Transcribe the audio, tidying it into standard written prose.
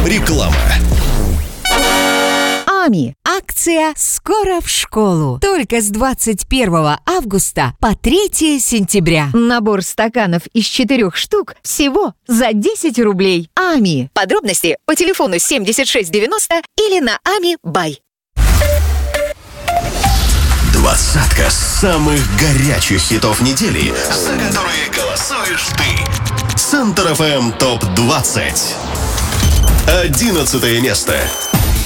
Реклама. АМИ. Акция «Скоро в школу». Только с 21 августа по 3 сентября. Набор стаканов из 4 штук всего за 10 рублей. АМИ. Подробности по телефону 7690 или на АМИ Бай. Двадцатка самых горячих хитов недели, за которые голосуешь ты. Центр ФМ ТОП-20. 11 место.